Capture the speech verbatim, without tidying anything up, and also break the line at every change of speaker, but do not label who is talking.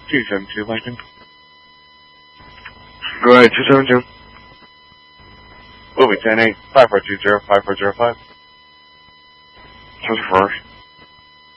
two seven two, Lightning. Go ahead, two seven two. Moving ten eight, five four two zero, five four zero five. Just first.